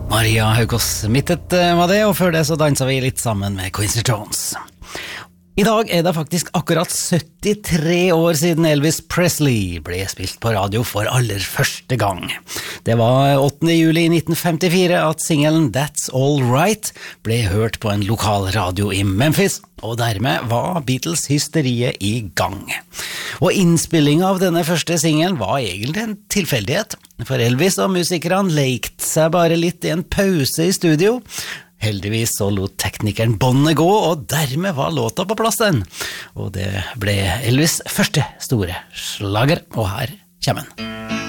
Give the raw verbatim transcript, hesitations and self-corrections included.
Maria Haugås mittet var det, og før det så danset vi litt sammen med Quincy Jones. I dag er det faktisk akkurat syttitre år siden Elvis Presley ble spilt på radio for aller første gang. Det var åttende juli nitten femtifire at singelen That's All Right ble hørt på en lokal radio i Memphis, og dermed var Beatles hysteriet i gang. Og innspillingen av denne første singelen var egentlig en tilfeldighet, for Elvis og musikerne lekte seg bare litt i en pause i studio. Heldigvis så lot teknikeren båndet gå, og dermed var låta på plass den. Og det ble Elvis' første store slager, og her kommer den.